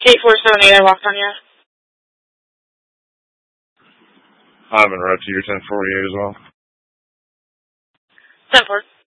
Kate 478, I walked on you. I'm in route to your 1048 as well. 10-4.